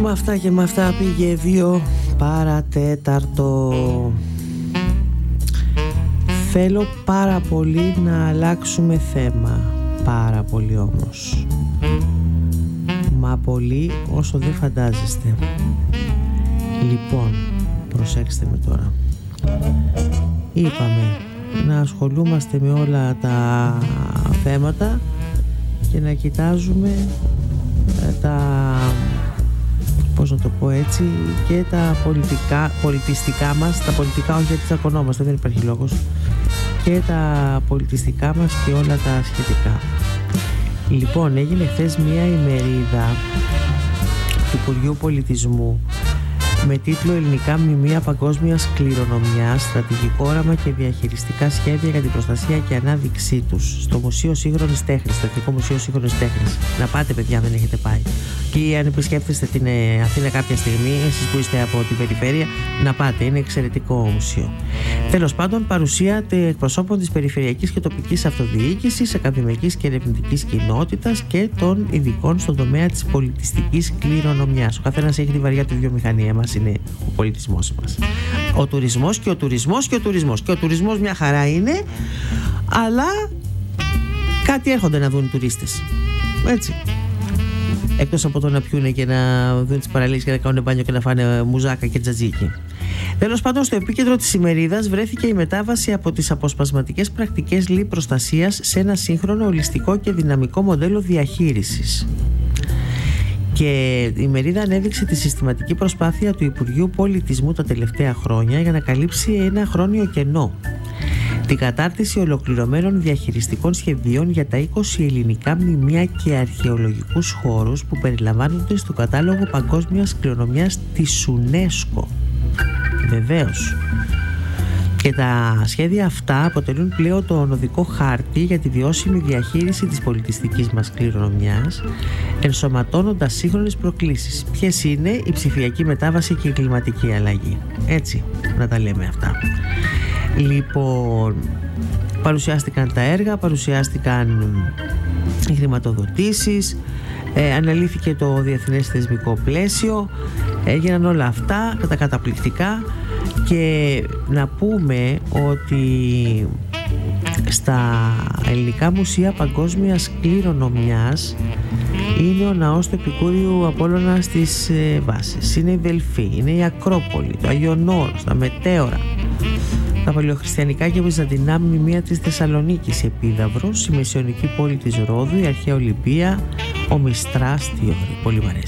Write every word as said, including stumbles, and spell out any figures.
Με αυτά και με αυτά πήγε δύο παρατέταρτο. Θέλω πάρα πολύ να αλλάξουμε θέμα. Πάρα πολύ όμως. Μα πολύ όσο δεν φαντάζεστε. Λοιπόν, προσέξτε με τώρα. Είπαμε να ασχολούμαστε με όλα τα θέματα και να κοιτάζουμε τα, πώς να το πω έτσι, και τα πολιτικά, πολιτιστικά μας, τα πολιτικά όχι γιατί τσακωνόμαστε, δεν υπάρχει λόγος, και τα πολιτιστικά μας και όλα τα σχετικά. Λοιπόν, έγινε χθες μία ημερίδα του Υπουργείου Πολιτισμού με τίτλο «Ελληνικά μνημεία παγκόσμιας κληρονομιάς, στρατηγικό όραμα και διαχειριστικά σχέδια για την προστασία και ανάδειξή τους» στο Μουσείο Σύγχρονης Τέχνης, στο Εθνικό Μουσείο Σύγχρονης Τέχνης. Να πάτε, παιδιά, δεν έχετε πάει. Και αν επισκέφτεστε την Αθήνα κάποια στιγμή, εσείς που είστε από την περιφέρεια, να πάτε. Είναι εξαιρετικό μουσείο. Τέλος πάντων, παρουσία εκπροσώπων της περιφερειακής και τοπικής αυτοδιοίκησης, ακαδημαϊκής και ερευνητικής κοινότητας και των ειδικών στον τομέα της πολιτιστικής κληρονομιάς. Ο καθένας έχει τη βαριά του βιομηχανία μας. Είναι ο πολιτισμός μας. Ο τουρισμός και ο τουρισμός και ο τουρισμός. Και ο τουρισμός μια χαρά είναι, αλλά κάτι έρχονται να δουν οι τουρίστες. Έτσι. Εκτός από το να πιούνε και να δουν τις παραλίες και να κάνουν μπάνιο και να φάνε μουζάκα και τζατζίκι. Τέλος πάντων, στο επίκεντρο της ημερίδας βρέθηκε η μετάβαση από τις αποσπασματικές πρακτικές λι προστασίας σε ένα σύγχρονο, ολιστικό και δυναμικό μοντέλο διαχείρισης. Και η ημερίδα ανέδειξε τη συστηματική προσπάθεια του Υπουργείου Πολιτισμού τα τελευταία χρόνια για να καλύψει ένα χρόνιο κενό. Την κατάρτιση ολοκληρωμένων διαχειριστικών σχεδίων για τα είκοσι ελληνικά μνημεία και αρχαιολογικούς χώρους που περιλαμβάνονται στο κατάλογο παγκόσμιας κληρονομιάς της UNESCO. Βεβαίως. Και τα σχέδια αυτά αποτελούν πλέον το οδικό χάρτη για τη βιώσιμη διαχείριση της πολιτιστικής μας κληρονομιάς, ενσωματώνοντας σύγχρονες προκλήσεις. Ποιες είναι? Η ψηφιακή μετάβαση και η κλιματική αλλαγή. Έτσι, να τα λέμε αυτά. Λοιπόν, παρουσιάστηκαν τα έργα, παρουσιάστηκαν οι χρηματοδοτήσεις, ε, αναλύθηκε το διεθνές θεσμικό πλαίσιο, έγιναν όλα αυτά τα καταπληκτικά. Και να πούμε ότι στα ελληνικά μουσεία παγκόσμιας κληρονομιάς είναι ο ναός του Επικούριου Απόλλωνα στις ε, βάσεις, είναι η Δελφή, είναι η Ακρόπολη, το Άγιον Όρος, τα Μετέωρα, τα παλαιοχριστιανικά και βυζαντινά μνημεία της Θεσσαλονίκης, η Επίδαυρος, η μεσαιωνική πόλη της Ρόδου, η αρχαία Ολυμπία, ο Μιστράς, τι ωραία, πολύ μ' αρέσει.